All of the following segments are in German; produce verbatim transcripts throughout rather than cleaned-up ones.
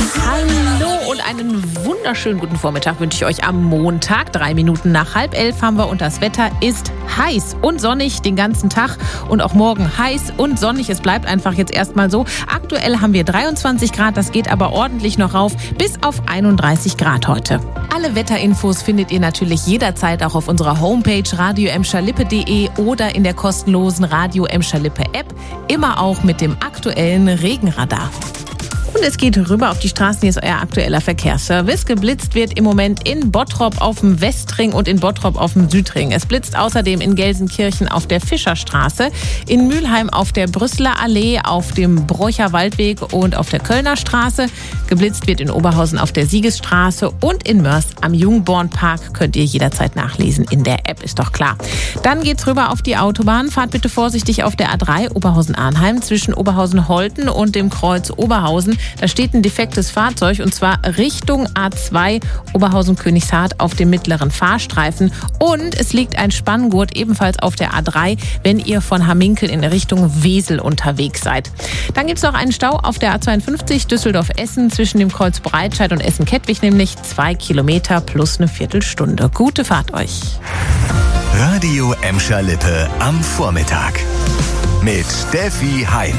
Hallo und einen wunderschönen guten Vormittag wünsche ich euch am Montag. Drei Minuten nach halb elf haben wir und das Wetter ist heiß und sonnig den ganzen Tag und auch morgen heiß und sonnig. Es bleibt einfach jetzt erstmal so. Aktuell haben wir dreiundzwanzig Grad, das geht aber ordentlich noch rauf bis auf einunddreißig Grad heute. Alle Wetterinfos findet ihr natürlich jederzeit auch auf unserer Homepage radio emscher lippe punkt de oder in der kostenlosen Radio Emscher Lippe App, immer auch mit dem aktuellen Regenradar. Und es geht rüber auf die Straßen, hier ist euer aktueller Verkehrsservice. Geblitzt wird im Moment in Bottrop auf dem Westring und in Bottrop auf dem Südring. Es blitzt außerdem in Gelsenkirchen auf der Fischerstraße, in Mülheim auf der Brüsseler Allee, auf dem Brocher Waldweg und auf der Kölner Straße. Geblitzt wird in Oberhausen auf der Siegesstraße und in Mörs am Jungbornpark. Könnt ihr jederzeit nachlesen in der App, ist doch klar. Dann geht's rüber auf die Autobahn. Fahrt bitte vorsichtig auf der A drei Oberhausen-Arnheim zwischen Oberhausen-Holten und dem Kreuz Oberhausen. Da steht ein defektes Fahrzeug und zwar Richtung A zwei Oberhausen-Königshardt auf dem mittleren Fahrstreifen. Und es liegt ein Spanngurt ebenfalls auf der A drei, wenn ihr von Hamminkel in Richtung Wesel unterwegs seid. Dann gibt es noch einen Stau auf der A zweiundfünfzig Düsseldorf-Essen zwischen dem Kreuz Breitscheid und Essen-Kettwig, nämlich zwei Kilometer plus eine Viertelstunde. Gute Fahrt euch. Radio Emscher Lippe am Vormittag mit Steffi Heim.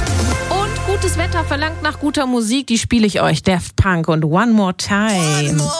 Gutes Wetter verlangt nach guter Musik, die spiele ich euch. Daft Punk und One More Time.